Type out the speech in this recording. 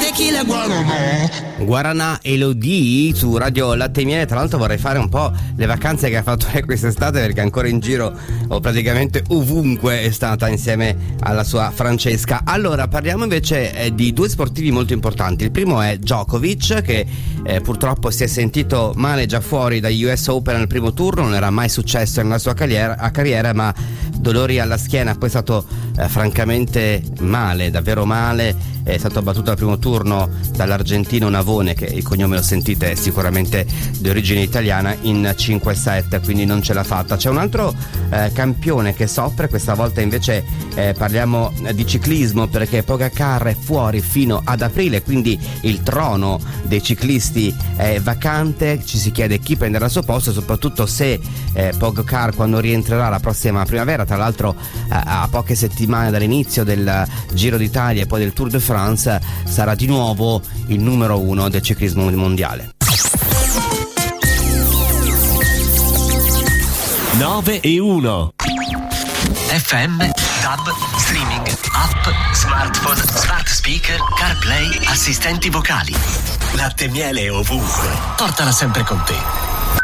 tequila, Guaranà Elodie su Radio Latte e Miele. Tra l'altro vorrei fare un po' le vacanze che ha fatto lei quest'estate, perché ancora in giro o praticamente ovunque è stata insieme alla sua Francesca. Allora parliamo invece di due sportivi molto importanti. Il primo è Djokovic, che purtroppo si è sentito male già fuori dagli US Open al primo turno. Non era mai successo nella sua carriera, ma dolori alla schiena, poi è stato francamente male, davvero male. È stato battuto al primo turno dall'argentino Navone, che il cognome lo sentite, è sicuramente di origine italiana, in 5-7, quindi non ce l'ha fatta. C'è un altro campione che soffre, questa volta invece parliamo di ciclismo, perché Pogacar è fuori fino ad aprile, quindi il trono dei ciclisti è vacante. Ci si chiede chi prenderà il suo posto, soprattutto se Pogacar, quando rientrerà la prossima primavera, tra l'altro a poche settimane dall'inizio del Giro d'Italia e poi del Tour de France, sarà di nuovo il numero uno del ciclismo mondiale. 9-1 FM, DAB, streaming, app, smartphone, smart speaker, CarPlay, assistenti vocali. Latte e Miele ovunque. Portala sempre con te.